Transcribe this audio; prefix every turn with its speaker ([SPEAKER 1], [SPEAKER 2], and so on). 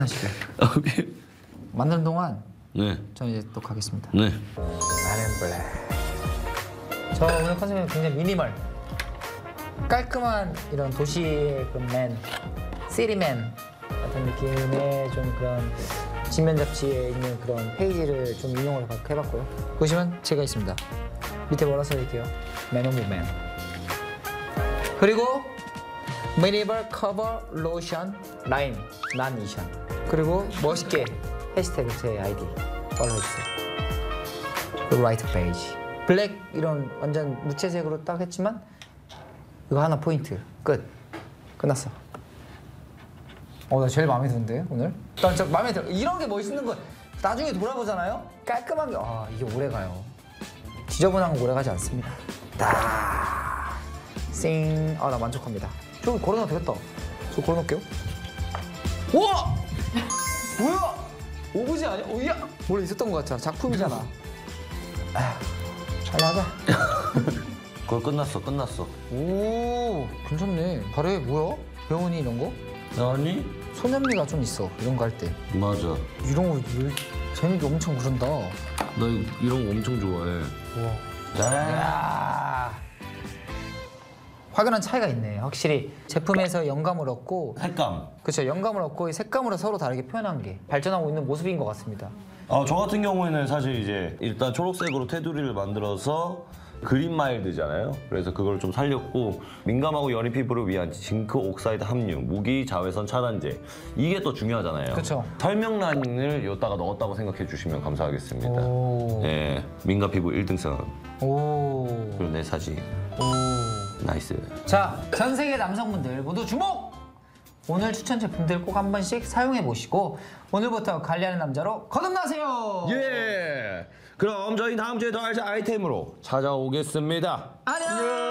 [SPEAKER 1] 하시고
[SPEAKER 2] 오케이.
[SPEAKER 1] 만드는 동안
[SPEAKER 2] 네.
[SPEAKER 1] 저는 이제 또 가겠습니다.
[SPEAKER 2] 네.
[SPEAKER 1] 마렌블랙. 저 오늘 컨셉은 굉장히 미니멀. 깔끔한 이런 도시의 그 맨, 시리맨 같은 느낌의 좀 그런 지면 잡지에 있는 그런 페이지를 좀 인용을 해봤고요. 보시면 제가 있습니다. 밑에 뭐라 써있게요? Man of Man. 그리고 미니멀 커버 로션 라인 난 이션. 그리고 멋있게 해시태그 제 아이디 팔로우해주세요. 그리고 라이트 페이지 블랙 이런 완전 무채색으로 딱 했지만 이거 하나 포인트 끝. 끝났어. 나 제일 마음에 드는데 오늘? 난 저 마음에 들어. 이런 게 멋있는 거 나중에 돌아보잖아요? 깔끔한 게 이게 오래가요. 지저분한 거 오래가지 않습니다. 딱 싱. 나 만족합니다. 저기 걸어놔도 되겠다. 저 걸어놓을게요. 우와! 뭐야? 오브제 아니야? 오야! 원래 있었던 것 같잖아. 작품이잖아. 빨리 하자.
[SPEAKER 2] 그걸 끝났어.
[SPEAKER 1] 오, 괜찮네. 잘해. 뭐야? 배우니 이런 거?
[SPEAKER 2] 아니?
[SPEAKER 1] 소년미가 좀 있어. 이런 거 할 때.
[SPEAKER 2] 맞아.
[SPEAKER 1] 이런 거 재밌게 엄청 그런다.
[SPEAKER 2] 나 이런 거 엄청 좋아해.
[SPEAKER 1] 우와. 야. 확연한 차이가 있네. 확실히 제품에서 영감을 얻고
[SPEAKER 2] 색감.
[SPEAKER 1] 그렇죠. 영감을 얻고 이 색감으로 서로 다르게 표현한 게 발전하고 있는 모습인 것 같습니다.
[SPEAKER 2] 저 같은 경우에는 사실 이제 일단 초록색으로 테두리를 만들어서 그린 마일드잖아요. 그래서 그걸 좀 살렸고 민감하고 여린 피부를 위한 징크 옥사이드 함유, 무기 자외선 차단제 이게 또 중요하잖아요.
[SPEAKER 1] 그쵸.
[SPEAKER 2] 설명란을 여기다가 넣었다고 생각해 주시면 감사하겠습니다.
[SPEAKER 1] 오.
[SPEAKER 2] 네, 민감 피부 1등선.
[SPEAKER 1] 오.
[SPEAKER 2] 그리고 내 사진.
[SPEAKER 1] 오.
[SPEAKER 2] 나이스.
[SPEAKER 1] 자, 전 세계 남성분들 모두 주목! 오늘 추천 제품들 꼭 한 번씩 사용해 보시고 오늘부터 관리하는 남자로 거듭나세요.
[SPEAKER 2] 예. 그럼 저희 다음 주에 더 할 아이템으로 찾아오겠습니다.
[SPEAKER 1] 안녕.